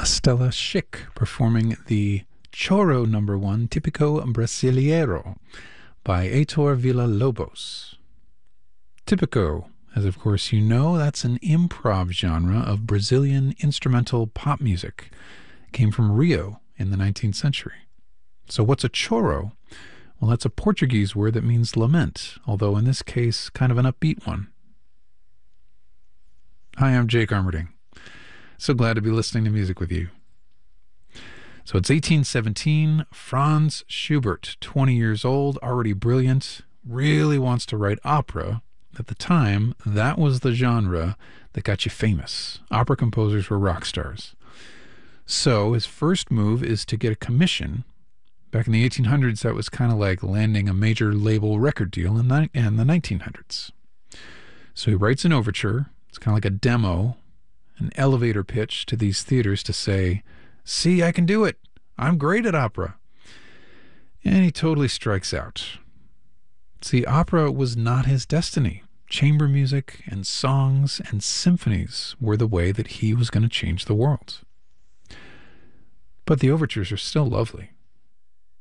Stella Schick performing the Choro number 1, Típico Brasileiro, by Heitor Villa-Lobos. Típico, as of course you know, that's an improv genre of Brazilian instrumental pop music. It came from Rio in the 19th century. So what's a choro? Well, that's a Portuguese word that means lament, although in this case, kind of an upbeat one. Hi, I'm Jake Armerding. So glad to be listening to music with you. So it's 1817. Franz Schubert, 20 years old, already brilliant, really wants to write opera. At the time, that was the genre that got you famous. Opera composers were rock stars. So his first move is to get a commission. Back in the 1800s, that was kind of like landing a major label record deal in the 1900s. So he writes an overture. It's kind of like a demo, an elevator pitch to these theaters to say, see, I can do it. I'm great at opera. And he totally strikes out. See, opera was not his destiny. Chamber music and songs and symphonies were the way that he was going to change the world. But the overtures are still lovely.